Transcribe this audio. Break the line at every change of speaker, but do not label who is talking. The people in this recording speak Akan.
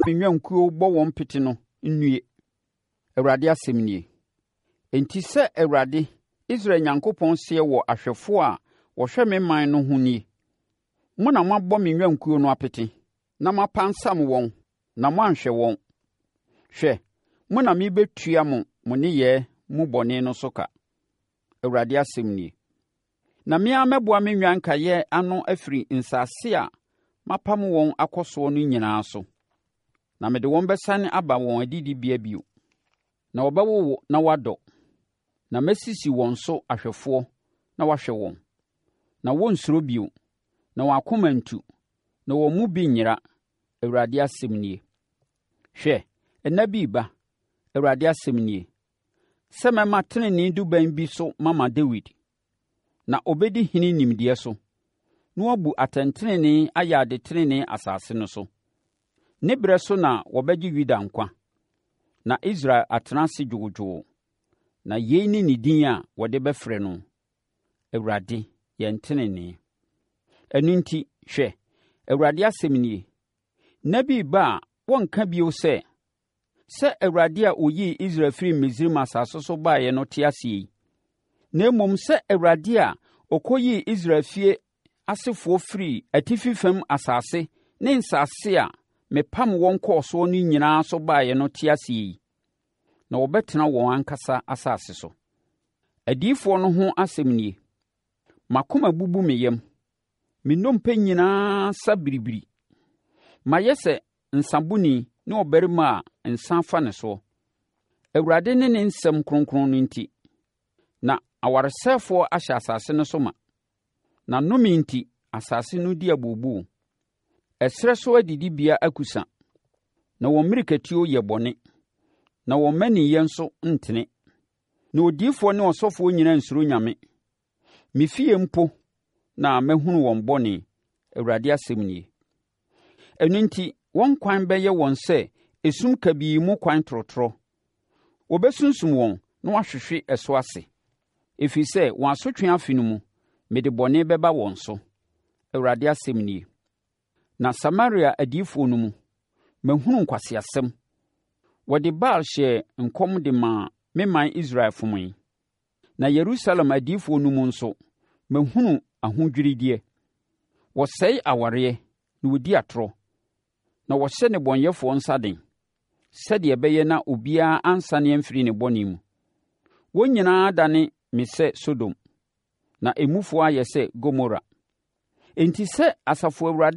nnwankuo bɔ wɔn pete no nnue. Awurade asɛm nie. Enti sɛ Awurade, Israel Nyankopɔn seɛ wɔ ahwɛfoɔ a wɔhwɛ me man no ho nie. Mo na moabɔ me nnwankuo no apete, na moapansam wɔn, na moanhwɛ wɔn. Hwɛ, mo na merebɛtua mo nneyɛɛ mu bɔne no so ka. Awurade asɛm nie. Na me ara mɛboa me nnwan nkaeɛ ano afiri nsase a mapam wɔn akɔ soɔ no nyinaa so. Na mede wɔn bɛsane aba wɔn adidibea bio. Na wɔbɛwowo na wɔadɔ. Na mɛsisi wɔn so ahwɛfoɔ na wɔahwɛ wɔn. Na wɔnsuro bio. Na wɔn akoma ntu. Na wɔn mu bi nnyera. Awurade asɛm nie. Hwɛ, nna bi reba. Awurade asɛm nie. Sɛ mɛma tenenee duban bi so mama Dawid. Na ɔbɛdi hene nimdeɛ so. Na wabu atɛntenenee ayɛ adetenenee asase no so. Ne berɛ so na wɔbɛgye Yuda nkwa. Na Israel atena ase dwoodwoo. Na yei ne ne din a wɔde bɛfrɛ no, Awurade yɛn tenenee. Ɛno nti, hwɛ, Awurade asɛm nie. Nna bi reba a wɔnka bio sɛ Awurade a ɔyii Israel firi Misraim asase so baeɛ no te ase yi. Na mmom sɛ Awurade a ɔkɔyii Israel fie asefoɔ firi atifi fam asase ne nsase a mepam wɔn kɔɔ soɔ no nyinaa so baeɛ no te ase yi. Na wɔbɛtena wɔn ankasa asase so. Adiyifoɔ no ho asɛm nie. M'akoma bubu me yam. Me nnompe nyinaa sa biribiri. Mayɛ sɛ nsabuni ne ɔbarima a nsa afa ne soɔ. Awurade ne ne nsɛm kronkron no nti. Na awaresɛefoɔ ahyɛ asase no so ma. Na nnome nti asase no di abooboo. Ɛserɛ so adidibea akusa. Na wɔn mmirikatuo yɛ bɔne. Na wɔn mmaniyɛ nso ntene. Na odiyifoɔ ne ɔsɔfoɔ nyinaa nsuro Nyame. Me fie mpo na mahunu wɔn bɔne. Awurade asɛm nie. Ɛno nti, wɔn kwan bɛyɛ wɔn sɛ esum kabii mu kwan torotorɔ. Wɔbɛsunsum wɔn na wɔahwehwe ɛso ase. Ɛfiri sɛ, wɔn asotwe afe no mu, mede bɔne bɛba wɔn so. Awurade asɛm nie. Na Samaria adiyifoɔ no mu, mahunu nkwaseasɛm. Wɔde Baal hyɛɛ nkɔm de maa me man Israel fom yi. Na Yerusalem adiyifoɔ no mu nso, mahunu ahodwiredeɛ. Wɔsɛe awareɛ na wɔdi atorɔ. Na wɔhyɛ nnebɔneyɛfoɔ nsa den, sɛdeɛ ɛbɛyɛ na obiara ansane amfiri ne bɔne mu. Wɔn nyinaa dane me sɛ Sodom, na emufoɔ ayɛ sɛ Gomora. Enti sɛ Asafo Awurade